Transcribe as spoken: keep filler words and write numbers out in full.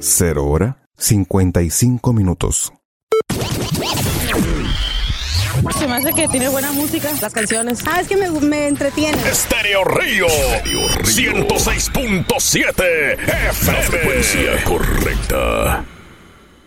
Cero hora, cincuenta y cinco minutos. Se me hace que tiene buena música, las canciones. Ah, es que me, me entretiene. Estéreo Río, ciento seis punto siete F M. La frecuencia correcta.